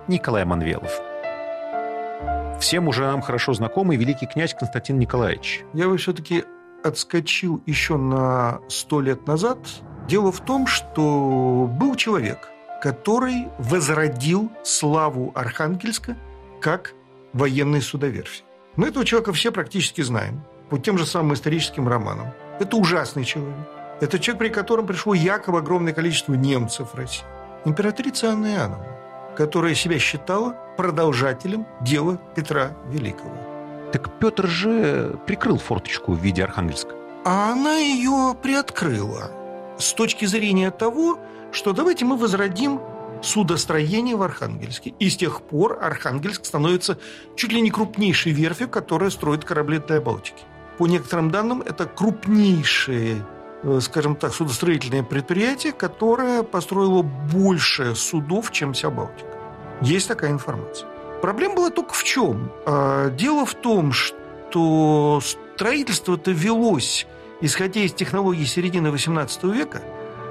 Николай Манвелов. Всем уже нам хорошо знакомый великий князь Константин Николаевич. Я бы все-таки отскочил еще на 100 лет назад. Дело в том, что был человек, который возродил славу Архангельска как военной судоверфи. Мы этого человека все практически знаем по тем же самым историческим романам. Это ужасный человек. Это человек, при котором пришло якобы огромное количество немцев в России. Императрица Анна Иоанновна, которая себя считала продолжателем дела Петра Великого. Так Петр же прикрыл форточку в виде Архангельска. А она ее приоткрыла с точки зрения того, что давайте мы возродим судостроение в Архангельске. И с тех пор Архангельск становится чуть ли не крупнейшей верфью, которая строит корабли для Балтики. По некоторым данным, это крупнейшее, скажем так, судостроительное предприятие, которое построило больше судов, чем вся Балтика. Есть такая информация. Проблема была только в чем? Дело в том, что строительство-то велось, исходя из технологий середины XVIII века.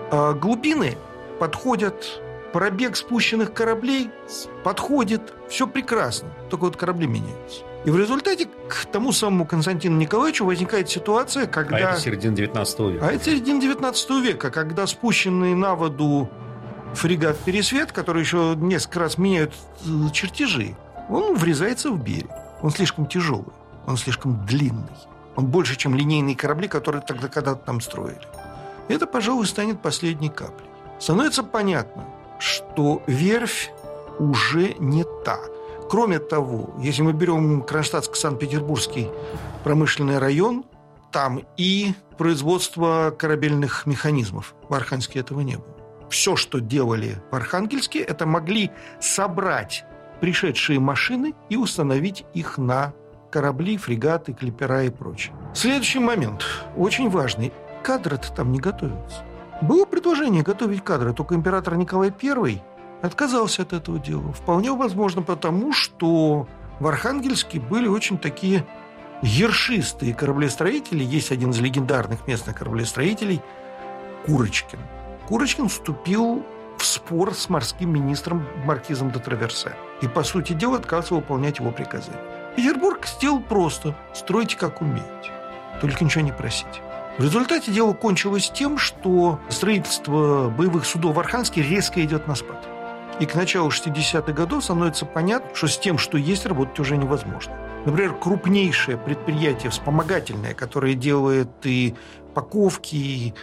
Глубины подходят, пробег спущенных кораблей подходит, все прекрасно, только вот корабли меняются. И в результате к тому самому Константину Николаевичу возникает ситуация, когда... А это середина 19 века. А это середина 19 века, когда спущенный на воду фрегат «Пересвет», который еще несколько раз меняют чертежи, он врезается в берег. Он слишком тяжелый, он слишком длинный. Он больше, чем линейные корабли, которые тогда когда-то там строили. Это, пожалуй, станет последней каплей. Становится понятно, что верфь уже не та. Кроме того, если мы берем Кронштадтско-Санкт-Петербургский промышленный район, там и производство корабельных механизмов. В Архангельске этого не было. Все, что делали в Архангельске, это могли собрать пришедшие машины и установить их на корабли, фрегаты, клипера и прочее. Следующий момент, очень важный. Кадры-то там не готовятся. Было предложение готовить кадры, только император Николай I отказался от этого дела. Вполне возможно потому, что в Архангельске были очень такие ершистые кораблестроители. Есть один из легендарных местных кораблестроителей – Курочкин. Курочкин вступил в спор с морским министром маркизом де Траверсе. И, по сути дела, отказывался выполнять его приказания. Петербург сделал просто – стройте как умеете, только ничего не просите. В результате дело кончилось тем, что строительство боевых судов в Архангельске резко идет на спад. И к началу 60-х годов становится понятно, что с тем, что есть, работать уже невозможно. Например, крупнейшее предприятие вспомогательное, которое делает и паковки,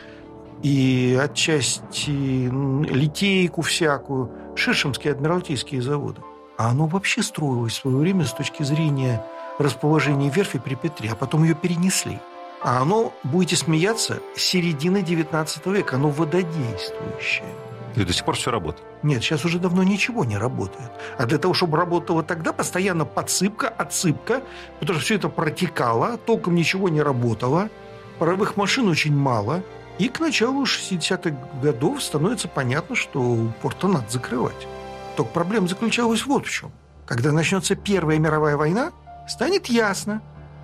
и отчасти литейку всякую, Ширшемские адмиралтейские заводы. А оно вообще строилось в свое время с точки зрения расположения верфи при Петре, а потом ее перенесли. А оно, будете смеяться, с середины 19 века, оно вододействующее. И до сих пор все работает? Нет, сейчас уже давно ничего не работает. А для того, чтобы работало тогда, постоянно подсыпка, отсыпка, потому что все это протекало, толком ничего не работало, паровых машин очень мало. И к началу 60-х годов становится понятно, что порт надо закрывать. Только проблема заключалась вот в чем. Когда начнется Первая мировая война, станет ясно,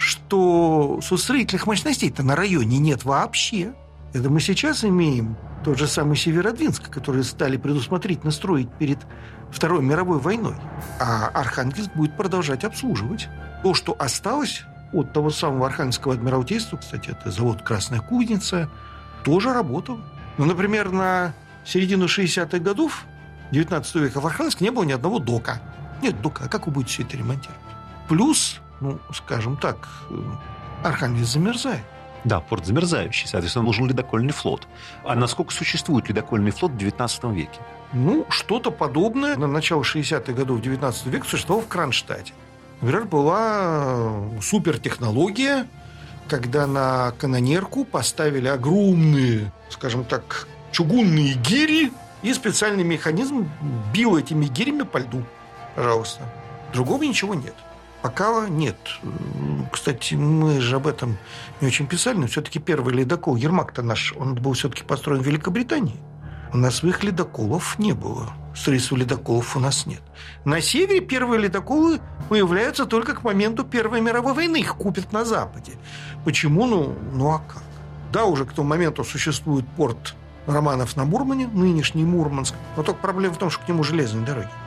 что судостроительных мощностей-то на районе нет вообще. Это мы сейчас имеем тот же самый Северодвинск, который стали предусмотрительно строить перед Второй мировой войной. А Архангельск будет продолжать обслуживать. То, что осталось от того самого Архангельского адмиралтейства, кстати, это завод «Красная кузница», тоже работал. Ну, например, на середину 60-х годов 19 века в Архангельске не было ни одного дока. Нет дока, а как вы будете все это ремонтировать? Плюс, скажем так, Архангельск замерзает. Да, порт замерзающий, соответственно, нужен ледокольный флот. А насколько существует ледокольный флот в 19 веке? Что-то подобное на начало 60-х годов 19 века существовало в Кронштадте. Например, была супертехнология, когда на канонерку поставили огромные, скажем так, чугунные гири, и специальный механизм бил этими гирями по льду. Пожалуйста. Другого ничего нет. Пока нет. Кстати, мы же об этом не очень писали, но все-таки первый ледокол Ермак-то наш, он был все-таки построен в Великобритании. У нас своих ледоколов не было. Строительства ледоколов у нас нет. На севере первые ледоколы появляются только к моменту Первой мировой войны. Их купят на Западе. Почему? А как? Да, уже к тому моменту существует порт Романов на Мурмане, нынешний Мурманск. Но только проблема в том, что к нему железной дороги.